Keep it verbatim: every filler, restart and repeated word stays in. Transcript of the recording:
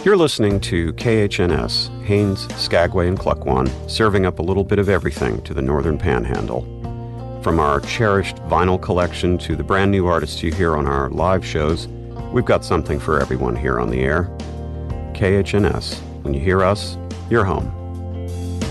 You're listening to K H N S, Haines, Skagway, and Klukwan, serving up a little bit of everything to the Northern Panhandle. From our cherished vinyl collection to the brand new artists you hear on our live shows, we've got something for everyone here on the air. K H N S. When you hear us, you're home.